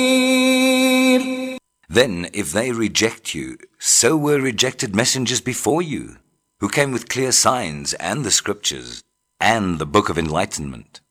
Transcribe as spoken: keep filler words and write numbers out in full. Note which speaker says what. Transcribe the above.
Speaker 1: Then, if they reject you, so were rejected messengers before you, who came with clear signs and the scriptures and the book of enlightenment.